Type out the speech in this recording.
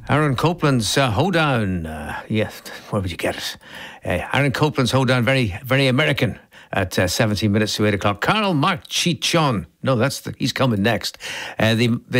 Aaron Copland's Hoedown. Yes, where would you get it? Aaron Copland's Hoedown, very, very American at 17 minutes to 8 o'clock. Carl Mark Chichon. No, he's coming next. The